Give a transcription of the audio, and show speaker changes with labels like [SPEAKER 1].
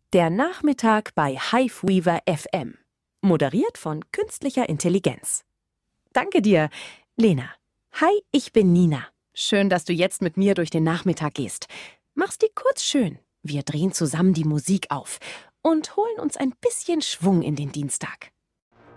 [SPEAKER 1] Der Nachmittag bei Hiveweaver FM. Moderiert von künstlicher Intelligenz. Danke dir, Lena. Hi, ich bin Nina. Schön, dass du jetzt mit mir durch den Nachmittag gehst. Mach's dir kurz schön. Wir drehen zusammen die Musik auf und holen uns ein bisschen Schwung in den Dienstag.